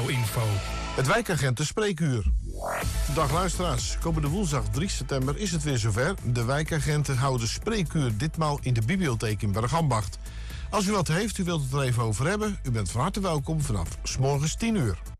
regio-info. Het wijkagenten spreekuur. Dag luisteraars, komende woensdag 3 september is het weer zover. De wijkagenten houden spreekuur, ditmaal in de bibliotheek in Bergambacht. Als u wat heeft, u wilt het er even over hebben, u bent van harte welkom vanaf 's morgens 10 uur.